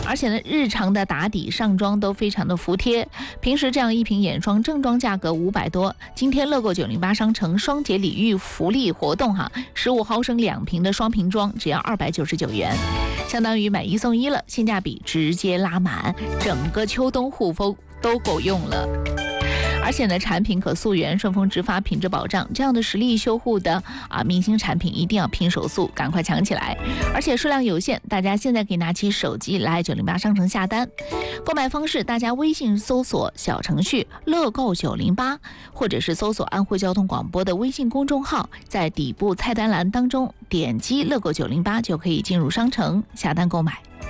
而且呢，日常的打底上妆都非常的服帖。平时这样一瓶眼霜正装价格500多，今天乐购908商城双节礼遇福利活动，15毫升2瓶的双瓶装只要299元，相当于买1送1了，性价比直接拉满，整个秋冬护肤都够用了。而且呢，产品可溯源、顺丰直发、品质保障，这样的实力修护的明星产品一定要拼手速，赶快抢起来！而且数量有限，大家现在可以拿起手机来908商城下单。购买方式，大家微信搜索小程序乐购908，或者是搜索安徽交通广播的微信公众号，在底部菜单栏当中点击乐购908就可以进入商城下单购买。